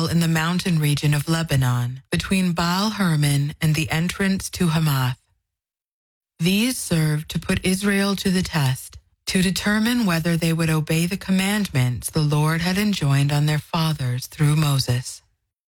dwell in the mountain region of Lebanon, between Baal Hermon and the entrance to Hamath. These served to put Israel to the test, to determine whether they would obey the commandments the Lord had enjoined on their fathers through Moses.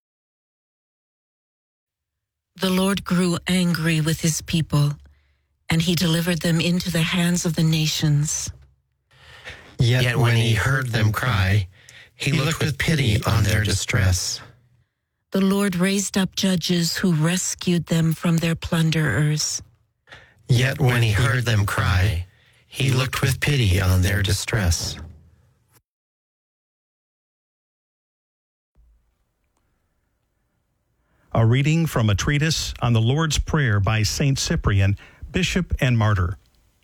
The Lord grew angry with his people, and he delivered them into the hands of the nations. Yet when he heard them cry, he looked with pity on their distress. The Lord raised up judges who rescued them from their plunderers. Yet when he heard them cry, he looked with pity on their distress. A reading from a treatise on the Lord's Prayer by Saint Cyprian, Bishop and Martyr.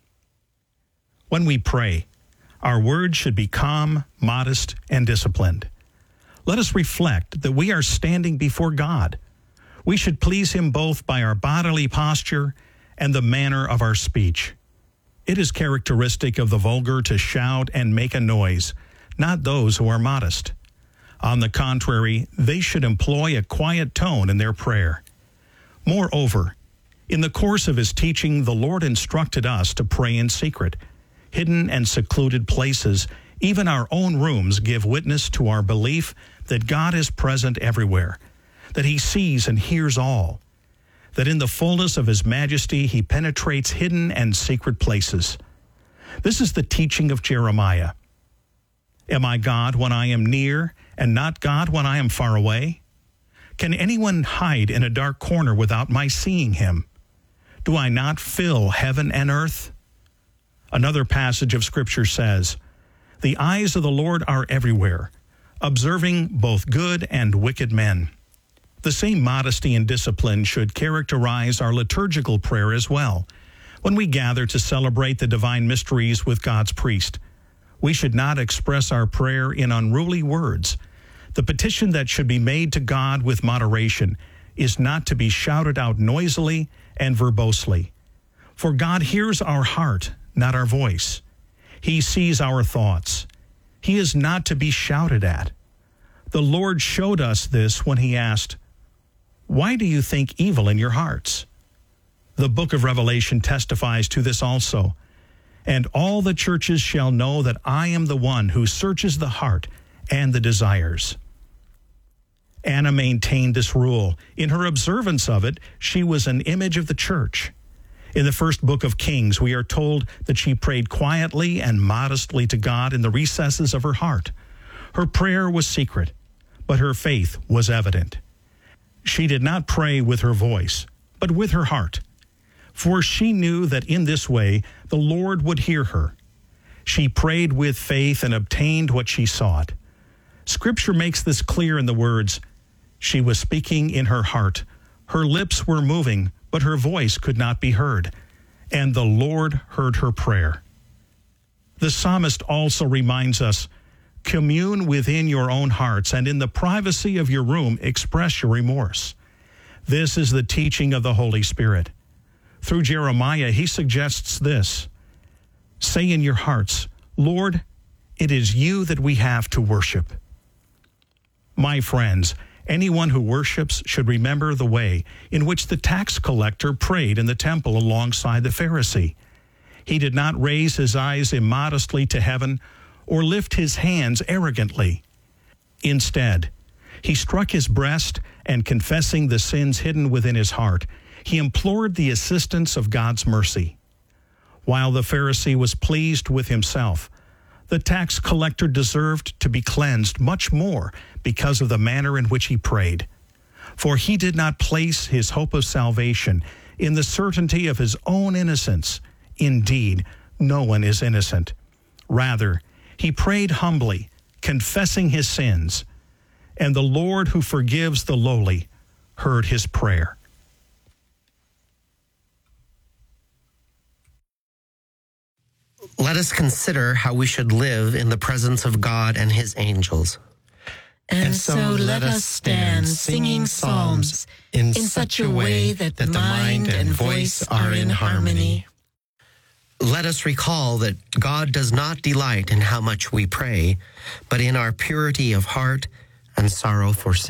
When we pray, our words should be calm, modest, and disciplined. Let us reflect that we are standing before God. We should please him both by our bodily posture and the manner of our speech. It is characteristic of the vulgar to shout and make a noise, not those who are modest. On the contrary, they should employ a quiet tone in their prayer. Moreover, in the course of his teaching, the Lord instructed us to pray in secret. Hidden and secluded places, even our own rooms, give witness to our belief that God is present everywhere, that he sees and hears all, that in the fullness of his majesty he penetrates hidden and secret places. This is the teaching of Jeremiah. Am I God when I am near, and not God when I am far away? Can anyone hide in a dark corner without my seeing him? Do I not fill heaven and earth? Another passage of Scripture says, "The eyes of the Lord are everywhere, observing both good and wicked men." The same modesty and discipline should characterize our liturgical prayer as well. When we gather to celebrate the divine mysteries with God's priest, we should not express our prayer in unruly words. The petition that should be made to God with moderation is not to be shouted out noisily and verbosely. For God hears our heart, not our voice. He sees our thoughts. He is not to be shouted at. The Lord showed us this when he asked, "Why do you think evil in your hearts?" The book of Revelation testifies to this also. "And all the churches shall know that I am the one who searches the heart and the desires." Anna maintained this rule. In her observance of it, she was an image of the church. In the first book of Kings, we are told that she prayed quietly and modestly to God in the recesses of her heart. Her prayer was secret, but her faith was evident. She did not pray with her voice, but with her heart, for she knew that in this way the Lord would hear her. She prayed with faith and obtained what she sought. Scripture makes this clear in the words, "She was speaking in her heart. Her lips were moving, but her voice could not be heard. And the Lord heard her prayer." The psalmist also reminds us, "Commune within your own hearts, and in the privacy of your room express your remorse." This is the teaching of the Holy Spirit. Through Jeremiah, he suggests this, "Say in your hearts, Lord, it is you that we have to worship." My friends, anyone who worships should remember the way in which the tax collector prayed in the temple alongside the Pharisee. He did not raise his eyes immodestly to heaven or lift his hands arrogantly. Instead, he struck his breast and, confessing the sins hidden within his heart, he implored the assistance of God's mercy. While the Pharisee was pleased with himself, the tax collector deserved to be cleansed much more because of the manner in which he prayed. For he did not place his hope of salvation in the certainty of his own innocence. Indeed, no one is innocent. Rather, he prayed humbly, confessing his sins, and the Lord who forgives the lowly heard his prayer. Let us consider how we should live in the presence of God and his angels. And so let us stand singing psalms in such a way that the mind and voice are in harmony. Let us recall that God does not delight in how much we pray, but in our purity of heart and sorrow for sin.